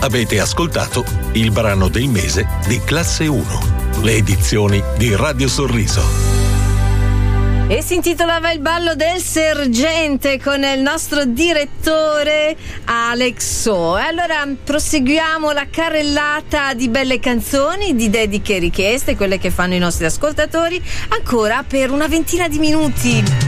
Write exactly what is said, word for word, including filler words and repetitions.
Avete ascoltato il brano del mese di Classe uno, le edizioni di Radio Sorriso. E si intitolava Il ballo del sergente con il nostro direttore Alex So. E allora proseguiamo la carrellata di belle canzoni, di dediche e richieste, quelle che fanno i nostri ascoltatori, ancora per una ventina di minuti.